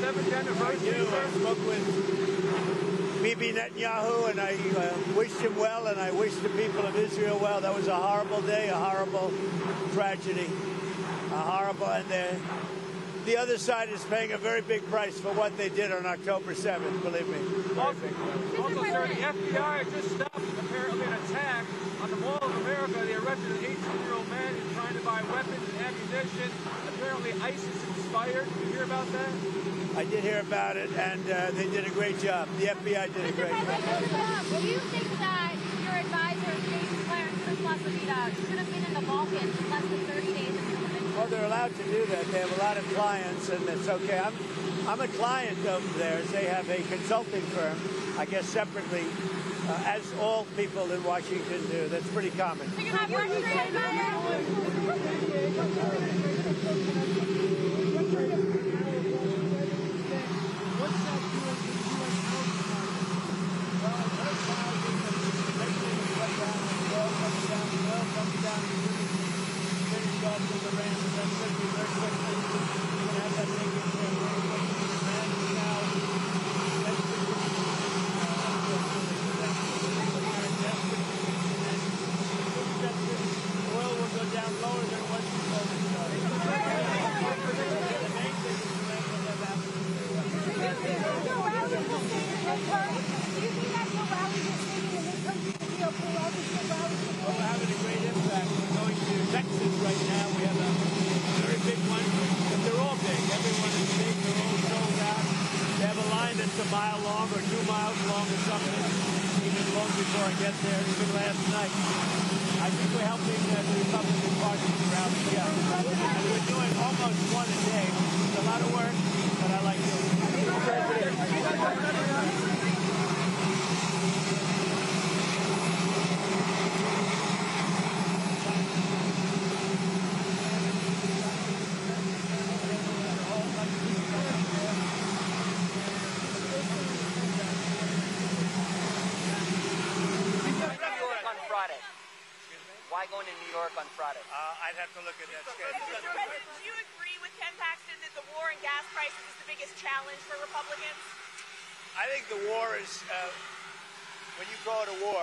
7th anniversary. I spoke with Bibi Netanyahu, and I wished him well, and I wished the people of Israel well. That was a horrible day, a horrible tragedy, a horrible, and the other side is paying a very big price for what they did on October 7th, believe me. Also, sir, the FBI just stopped apparently an attack on the Mall of America. They arrested an 18-year-old man who's trying to buy weapons and ammunition. Apparently ISIS inspired. Did you hear about that? I did hear about it, and they did a great job. The FBI did a great job. Do you think that your advisor, James Clarence should have been in the Balkans in less than 30 days until the mission? Well, they're allowed to do that. They have a lot of clients, and it's okay. I'm a client of theirs. They have a consulting firm, I guess separately, as all people in Washington do. That's pretty common. So you're not frustrated by a mile long or 2 miles long or something, even long before I get there, even last night. I think we're helping the Republican Party around the show. And we're doing almost one a day. It's a lot of work, but I like doing it. Why going to New York on Friday? I'd have to look at that schedule. Mr. President, do you agree with Ken Paxton that the war and gas prices is the biggest challenge for Republicans? I think the war is, when you call it a war,